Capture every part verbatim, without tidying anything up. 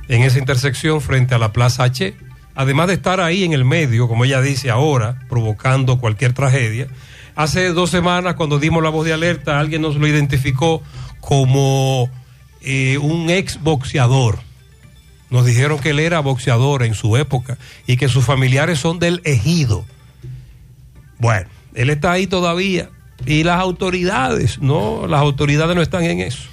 en esa intersección frente a la Plaza H. Además de estar ahí en el medio, como ella dice ahora, provocando cualquier tragedia. Hace dos semanas, cuando dimos la voz de alerta, alguien nos lo identificó como eh, un ex boxeador. Nos dijeron que él era boxeador en su época y que sus familiares son del Ejido. Bueno, él está ahí todavía y las autoridades, no, las autoridades no están en eso.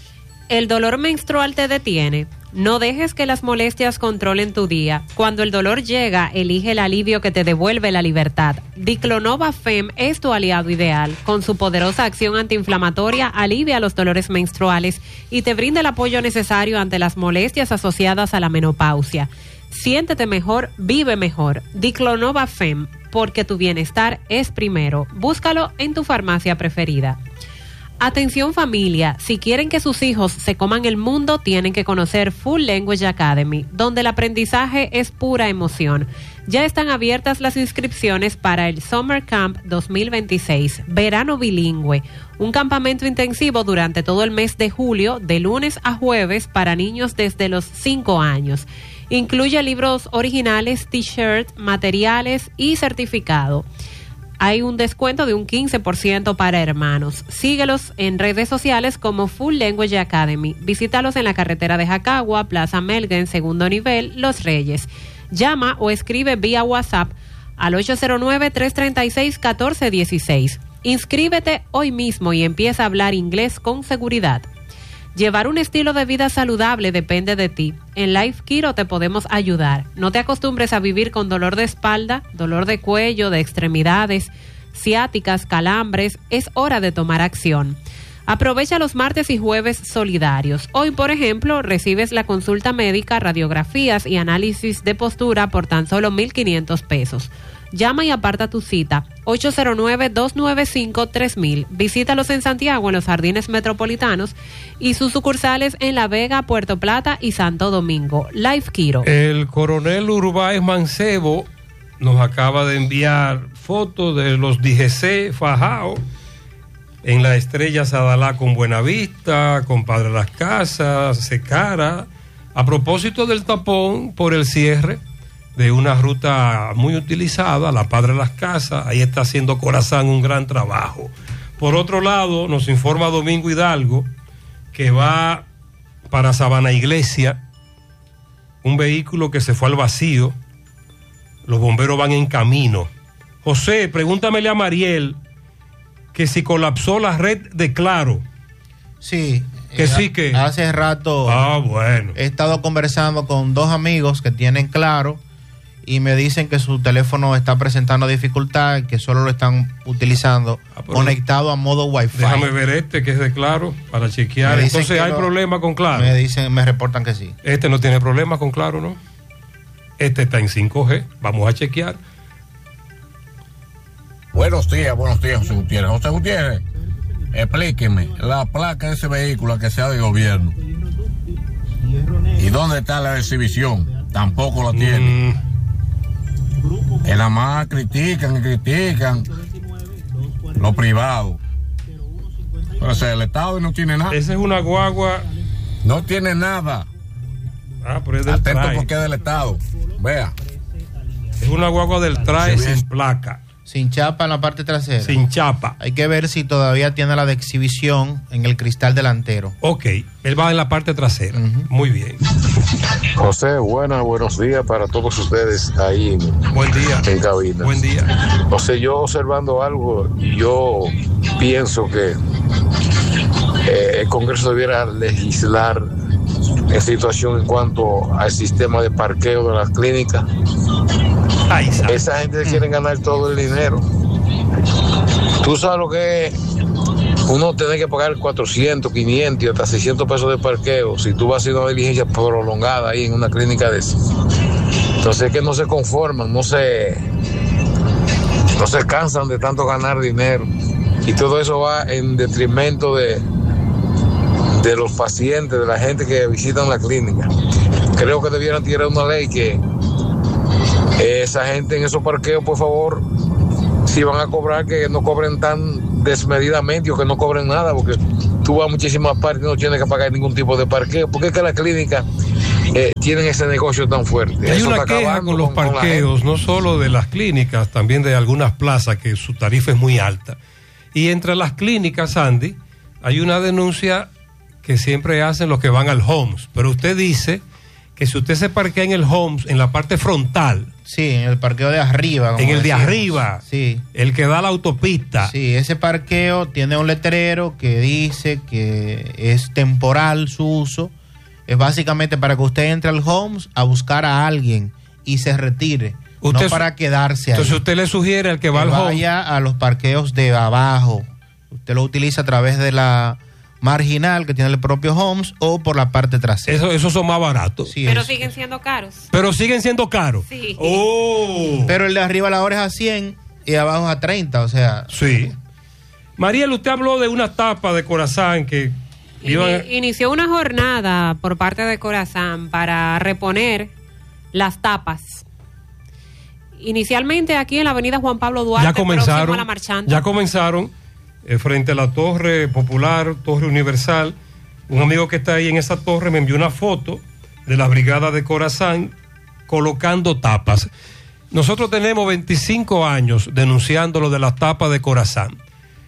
El dolor menstrual te detiene. No dejes que las molestias controlen tu día. Cuando el dolor llega, elige el alivio que te devuelve la libertad. Diclonova Fem es tu aliado ideal. Con su poderosa acción antiinflamatoria, alivia los dolores menstruales y te brinda el apoyo necesario ante las molestias asociadas a la menopausia. Siéntete mejor, vive mejor. Diclonova Fem, porque tu bienestar es primero. Búscalo en tu farmacia preferida. Atención familia, si quieren que sus hijos se coman el mundo, tienen que conocer Full Language Academy, donde el aprendizaje es pura emoción. Ya están abiertas las inscripciones para el Summer Camp dos mil veintiséis, verano bilingüe, un campamento intensivo durante todo el mes de julio, de lunes a jueves, para niños desde los cinco años. Incluye libros originales, t-shirts, materiales y certificado. Hay un descuento de un quince por ciento para hermanos. Síguelos en redes sociales como Full Language Academy. Visítalos en la carretera de Jacagua, Plaza Melgen, segundo nivel, Los Reyes. Llama o escribe vía WhatsApp al ocho cero nueve, tres tres seis, uno cuatro uno seis. Inscríbete hoy mismo y empieza a hablar inglés con seguridad. Llevar un estilo de vida saludable depende de ti. En Life Kiro te podemos ayudar. No te acostumbres a vivir con dolor de espalda, dolor de cuello, de extremidades, ciáticas, calambres. Es hora de tomar acción. Aprovecha los martes y jueves solidarios. Hoy, por ejemplo, recibes la consulta médica, radiografías y análisis de postura por tan solo mil quinientos pesos. Llama y aparta tu cita, ocho cero nueve, dos nueve cinco, tres mil. Visítalos en Santiago, en los Jardines Metropolitanos, y sus sucursales en La Vega, Puerto Plata y Santo Domingo. Life Kiro. El coronel Urbáez Mancebo nos acaba de enviar fotos de los D G C Fajao en la Estrella Sadalá con Buenavista, con Padre Las Casas, Secara, a propósito del tapón por el cierre de una ruta muy utilizada, la Padre Las Casas. Ahí está haciendo Corazán un gran trabajo. Por otro lado, nos informa Domingo Hidalgo que va para Sabana Iglesia un vehículo que se fue al vacío. Los bomberos van en camino. José, pregúntamele a Mariel que si colapsó la red de Claro. Sí. Que eh, sí que... Hace rato ah, bueno. he estado conversando con dos amigos que tienen Claro y me dicen que su teléfono está presentando dificultad, que solo lo están utilizando ah, conectado a modo Wi-Fi. Déjame ver este que es de Claro para chequear. Entonces hay lo, problema con Claro. Me dicen, me reportan que sí. Este no tiene problema con Claro, ¿no? Este está en cinco G. Vamos a chequear. Buenos días, buenos días, José Gutiérrez. José Gutiérrez, explíqueme la placa de ese vehículo que sea de gobierno. ¿Y dónde está la exhibición? Tampoco la tiene. Mm. Que nada más critican y critican lo privado. Pero ese es el Estado y no tiene nada. Esa es una guagua. No tiene nada. Ah, pero es del Atento trae. porque es del Estado. Vea. Es una guagua del trae sin placa. Sin chapa en la parte trasera. Sin chapa. Hay que ver si todavía tiene la de exhibición en el cristal delantero. Ok, él va en la parte trasera. Uh-huh. Muy bien. José, buenas, buenos días para todos ustedes ahí en, Buen día. en cabina. Buen día. José, yo observando algo, yo pienso que eh, el Congreso debiera legislar en situación en cuanto al sistema de parqueo de las clínicas. Ay, esa gente quiere ganar todo el dinero. Tú sabes lo que es uno tener que pagar cuatrocientos, quinientos y hasta seiscientos pesos de parqueo si tú vas a hacer una diligencia prolongada ahí en una clínica de esas. Entonces es que no se conforman, no se no se cansan de tanto ganar dinero y todo eso va en detrimento de de los pacientes, de la gente que visitan la clínica. Creo que debieran tirar una ley que esa gente en esos parqueos, por favor, si van a cobrar, que no cobren tan desmedidamente o que no cobren nada, porque tú vas a muchísimas partes y no tienes que pagar ningún tipo de parqueo, porque es que la clínica eh, tienen ese negocio tan fuerte. Hay Eso una está queja acabando con los con- con la parqueos, no solo de las clínicas, también de algunas plazas que su tarifa es muy alta. Y entre las clínicas, Andy, hay una denuncia que siempre hacen los que van al Homes, pero usted dice que si usted se parquea en el Homes, en la parte frontal, Sí, en el parqueo de arriba. como en el de decimos. arriba, Sí. el que da a la autopista, Sí, ese parqueo tiene un letrero que dice que es temporal su uso. Es básicamente para que usted entre al Homes a buscar a alguien y se retire. Usted no su- para quedarse ahí. entonces usted le sugiere al que va que al Homes, vaya a los parqueos de abajo. Usted lo utiliza a través de la marginal que tiene el propio Homes o por la parte trasera. eso, esos son más baratos. Sí, Pero es- siguen siendo caros. Pero siguen siendo caros. Sí. Oh. Pero el de arriba la hora es a cien y abajo es a treinta, o sea. Sí. Mariel, usted habló de una tapa de Corazán que iban... Ini- Inició una jornada por parte de Corazán para reponer las tapas. Inicialmente aquí en la avenida Juan Pablo Duarte, ya comenzaron, próximo a la Marchanta. ya comenzaron eh, frente a la Torre Popular, Torre Universal. Un amigo que está ahí en esa torre me envió una foto de la brigada de Corazán colocando tapas. Nosotros tenemos veinticinco años denunciando lo de las tapas de Corazán.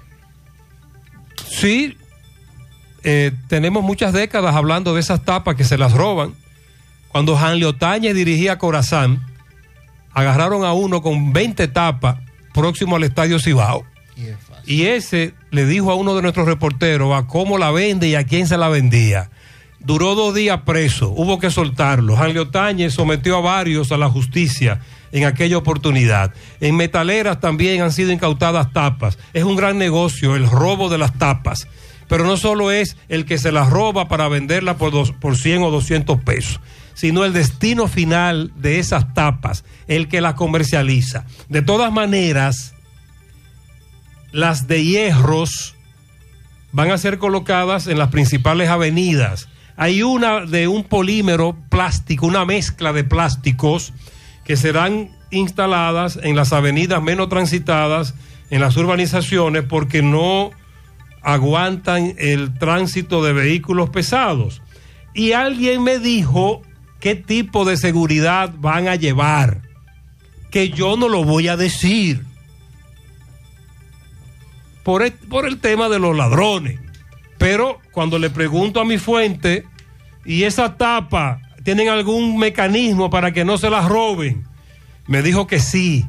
Sí, eh, tenemos muchas décadas hablando de esas tapas que se las roban. Cuando Hanley Otañez dirigía Corazán, agarraron a uno con veinte tapas próximo al Estadio Cibao. Y es fácil. Y ese le dijo a uno de nuestros reporteros a cómo la vende y a quién se la vendía. Duró dos días preso, hubo que soltarlo. Hanley Otañez sometió a varios a la justicia en aquella oportunidad. En metaleras también han sido incautadas tapas. Es un gran negocio el robo de las tapas. Pero no solo es el que se las roba para venderla por, dos, por cien o doscientos pesos, sino el destino final de esas tapas, el que las comercializa. De todas maneras, las de hierros van a ser colocadas en las principales avenidas. Hay una de un polímero plástico, una mezcla de plásticos que serán instaladas en las avenidas menos transitadas, en las urbanizaciones, porque no aguantan el tránsito de vehículos pesados. Y alguien me dijo qué tipo de seguridad van a llevar, que yo no lo voy a decir por el, por el tema de los ladrones. Pero cuando le pregunto a mi fuente, ¿y esa tapa tienen algún mecanismo para que no se las roben? Me dijo que sí,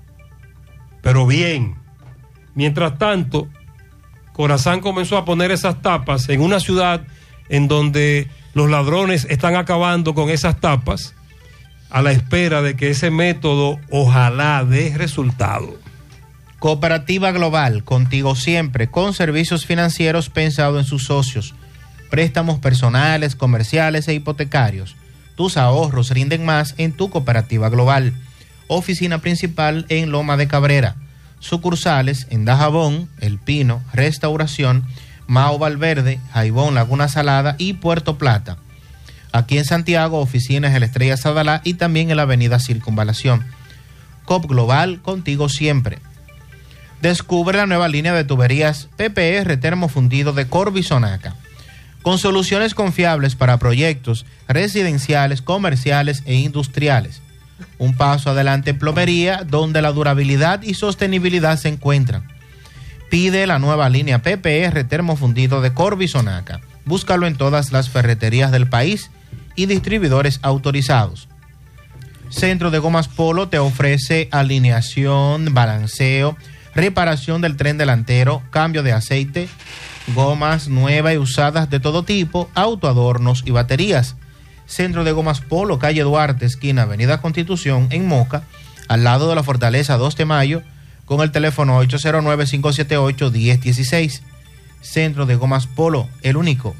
pero bien. Mientras tanto, Corazán comenzó a poner esas tapas en una ciudad en donde los ladrones están acabando con esas tapas a la espera de que ese método ojalá dé resultado. Cooperativa Global, contigo siempre, con servicios financieros pensados en sus socios, préstamos personales, comerciales e hipotecarios. Tus ahorros rinden más en tu Cooperativa Global. Oficina principal en Loma de Cabrera. Sucursales en Dajabón, El Pino, Restauración, Mao Valverde, Jaibón, Laguna Salada y Puerto Plata. Aquí en Santiago, oficinas en la Estrella Sadalá y también en la avenida Circunvalación. Cop Global, contigo siempre. Descubre la nueva línea de tuberías P P R termofundido de Corby Sonaca, con soluciones confiables para proyectos residenciales, comerciales e industriales. Un paso adelante en plomería, donde la durabilidad y sostenibilidad se encuentran. Pide la nueva línea P P R termofundido de Corby Sonaca. Búscalo en todas las ferreterías del país y distribuidores autorizados. Centro de Gomas Polo te ofrece alineación, balanceo, reparación del tren delantero, cambio de aceite, gomas nuevas y usadas de todo tipo, autoadornos y baterías. Centro de Gomas Polo, calle Duarte, esquina Avenida Constitución, en Moca, al lado de la Fortaleza dos de mayo, con el teléfono ocho cero nueve, cinco siete ocho, uno cero uno seis. Centro de Gomas Polo, el único.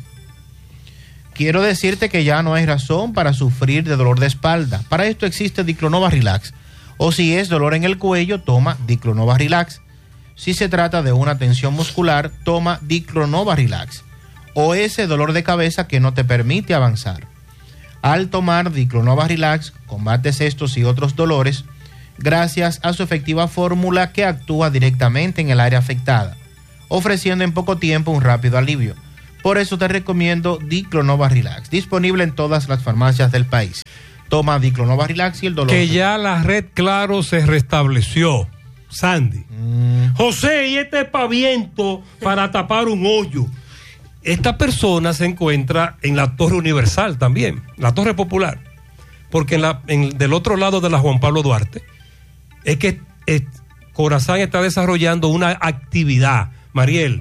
Quiero decirte que ya no hay razón para sufrir de dolor de espalda. Para esto existe Diclonova Relax. O si es dolor en el cuello, toma Diclonova Relax. Si se trata de una tensión muscular, toma Diclonova Relax. O ese dolor de cabeza que no te permite avanzar. Al tomar Diclonova Relax, combates estos y otros dolores gracias a su efectiva fórmula que actúa directamente en el área afectada, ofreciendo en poco tiempo un rápido alivio. Por eso te recomiendo Diclonova Relax, disponible en todas las farmacias del país. Toma Diclonova Relax y el dolor. Que ya la red Claro se restableció, Sandy. Mm. José, y este paviento para tapar un hoyo. Esta persona se encuentra en la Torre Universal también, la Torre Popular, porque en la, en, del otro lado de la Juan Pablo Duarte, es que es, Corazán está desarrollando una actividad. Mariel,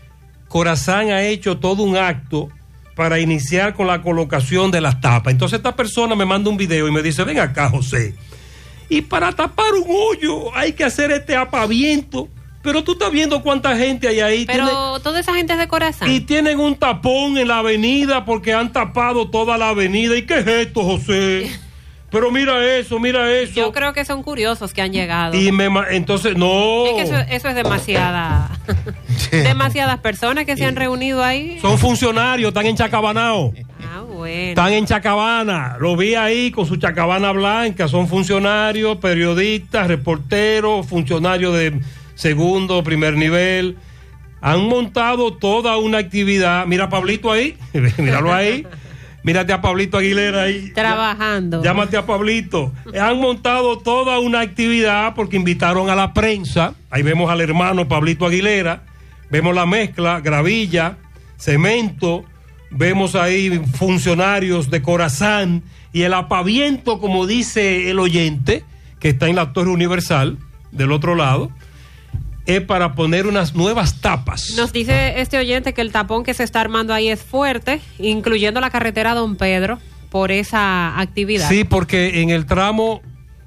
Corazán ha hecho todo un acto para iniciar con la colocación de las tapas. Entonces esta persona me manda un video y me dice, ven acá, José, y para tapar un hoyo hay que hacer este apaviento. Pero tú estás viendo cuánta gente hay ahí. Pero tiene, toda esa gente es de Corazán. Y tienen un tapón en la avenida porque han tapado toda la avenida. ¿Y qué es esto, José? Pero mira eso, mira eso. Yo creo que son curiosos que han llegado. Y me, entonces, no. Es que eso, eso es demasiada. Demasiadas personas que se han reunido ahí. Son funcionarios, están en Chacabanao. Ah, bueno. Están en Chacabana. Lo vi ahí con su chacabana blanca. Son funcionarios, periodistas, reporteros, funcionarios de segundo, primer nivel. Han montado toda una actividad. Mira a Pablito ahí, míralo ahí. Mírate a Pablito Aguilera ahí. Trabajando. Llámate a Pablito. Han montado toda una actividad porque invitaron a la prensa. Ahí vemos al hermano Pablito Aguilera. Vemos la mezcla, gravilla, cemento. Vemos ahí funcionarios de Corazán. Y el apaviento, como dice el oyente, que está en la Torre Universal, del otro lado, es para poner unas nuevas tapas. Nos dice este oyente que el tapón que se está armando ahí es fuerte, incluyendo la carretera Don Pedro, por esa actividad. Sí, porque en el tramo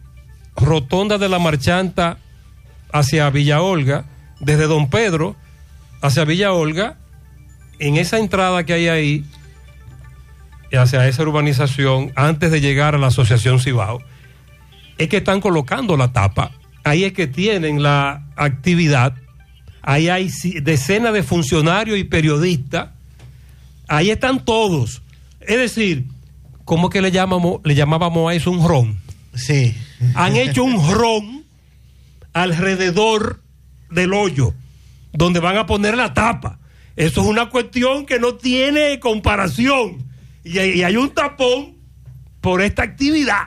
Rotonda de la Marchanta hacia Villa Olga, desde Don Pedro hacia Villa Olga, en esa entrada que hay ahí, hacia esa urbanización, antes de llegar a la Asociación Cibao, es que están colocando la tapa. Ahí es que tienen la actividad. Ahí hay decenas de funcionarios y periodistas. Ahí están todos. Es decir, ¿cómo que le llamamos, le llamábamos a eso un ron? Sí. Han hecho un ron alrededor del hoyo, donde van a poner la tapa. Eso es una cuestión que no tiene comparación. Y hay, y hay un tapón por esta actividad.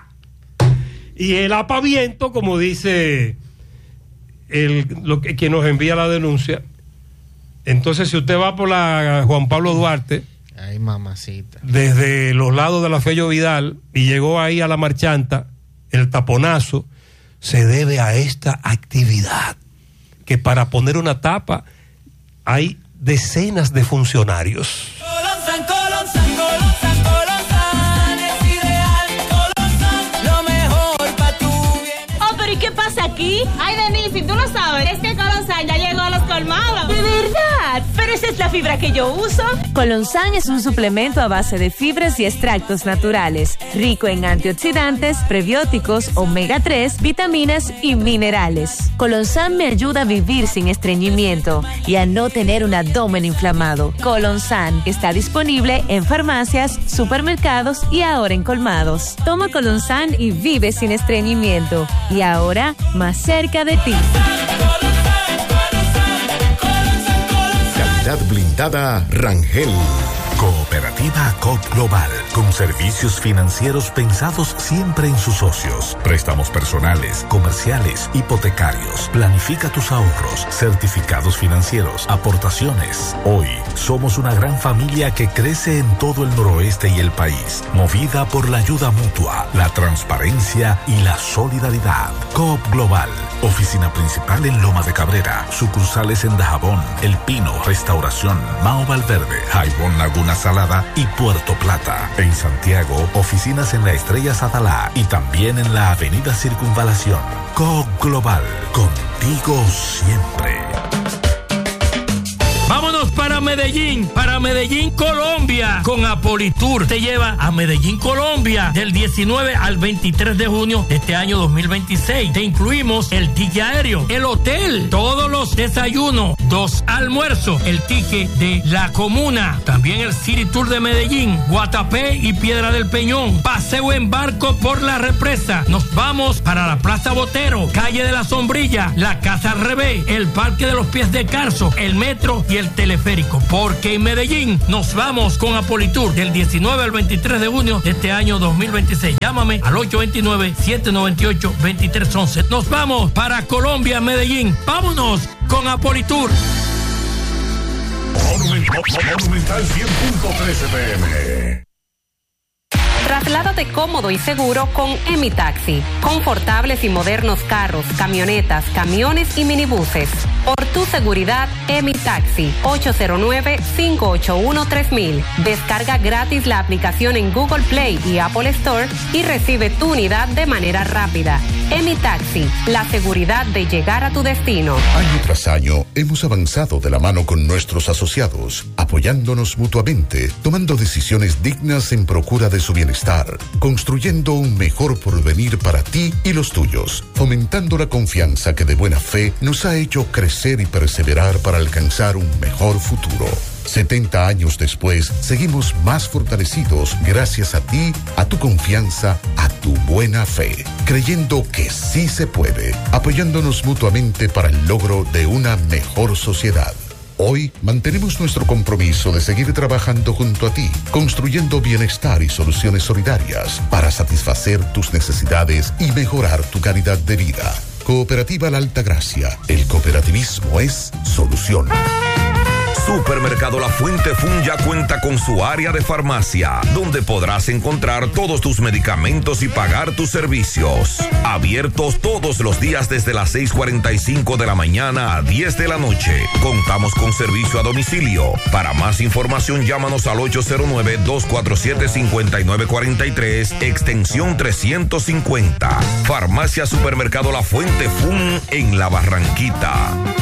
Y el apaviento, como dice el, lo que, quien nos envía la denuncia. Entonces, si usted va por la Juan Pablo Duarte, ay, mamacita, desde los lados de la Fello Vidal y llegó ahí a la Marchanta, el taponazo se debe a esta actividad, que para poner una tapa hay decenas de funcionarios. Colonsan, Colonsan, Colonsan, Colonsan es ideal. Colonsan, lo mejor para tu bien. Oh, pero ¿y qué pasa aquí? Ay, Denise, tú lo sabes. Es que Colonsan ya llegó a los colmados. ¿De verdad? Pero esa es la fibra que yo uso. Colonsan es un suplemento a base de fibras y extractos naturales, rico en antioxidantes, prebióticos, omega tres, vitaminas y minerales. Colonsan me ayuda a vivir sin estreñimiento y a no tener un abdomen inflamado. Colonsan está disponible en farmacias, supermercados y ahora en colmados. Toma Colonsan y vive sin estreñimiento. Y ahora, más cerca de ti. Calidad blindada Rangel. Cooperativa C O P Global, con servicios financieros pensados siempre en sus socios. Préstamos personales, comerciales, hipotecarios. Planifica tus ahorros, certificados financieros, aportaciones. Hoy somos una gran familia que crece en todo el noroeste y el país, movida por la ayuda mutua, la transparencia y la solidaridad. C O P Global, oficina principal en Loma de Cabrera, sucursales en Dajabón, El Pino, Restauración, Mao Valverde, Jaibón Laguna Salada y Puerto Plata. En Santiago, oficinas en la Estrella Sadalá y también en la Avenida Circunvalación. C O P Global, contigo siempre. Vámonos para Medellín, para Medellín, Colombia, con Apolitour. Te lleva a Medellín, Colombia, del diecinueve al veintitrés de junio de este año dos mil veintiséis. Te incluimos el ticket aéreo, el hotel, todos los desayunos, dos almuerzos, el ticket de la comuna, también el City Tour de Medellín, Guatapé y Piedra del Peñón, paseo en barco por la represa. Nos vamos para la Plaza Botero, Calle de la Sombrilla, la Casa al Revés, el Parque de los Pies de Carso, el metro y el teléfono teleférico, porque en Medellín nos vamos con Apolitour del diecinueve al veintitrés de junio de este año dos mil veintiséis. Llámame al ocho dos nueve, siete nueve ocho, dos tres uno uno. Nos vamos para Colombia, Medellín. Vámonos con Apolitour. Monumental cien punto trece P M. Trasládate cómodo y seguro con Emitaxi. Confortables y modernos carros, camionetas, camiones y minibuses. Por tu seguridad, Emitaxi. ocho cero nueve, cinco ocho uno, tres mil. Descarga gratis la aplicación en Google Play y Apple Store y recibe tu unidad de manera rápida. Emitaxi, la seguridad de llegar a tu destino. Año tras año hemos avanzado de la mano con nuestros asociados, apoyándonos mutuamente, tomando decisiones dignas en procura de su bienestar, construyendo un mejor porvenir para ti y los tuyos, fomentando la confianza que de buena fe nos ha hecho crecer y perseverar para alcanzar un mejor futuro. setenta años después, seguimos más fortalecidos gracias a ti, a tu confianza, a tu buena fe, creyendo que sí se puede, apoyándonos mutuamente para el logro de una mejor sociedad. Hoy mantenemos nuestro compromiso de seguir trabajando junto a ti, construyendo bienestar y soluciones solidarias para satisfacer tus necesidades y mejorar tu calidad de vida. Cooperativa La Altagracia. El cooperativismo es solución. Supermercado La Fuente Fun ya cuenta con su área de farmacia, donde podrás encontrar todos tus medicamentos y pagar tus servicios. Abiertos todos los días desde las seis cuarenta y cinco de la mañana a diez de la noche. Contamos con servicio a domicilio. Para más información, llámanos al ocho cero nueve, dos cuatro siete, cinco nueve cuatro tres, extensión trescientos cincuenta. Farmacia Supermercado La Fuente Fun en La Barranquita.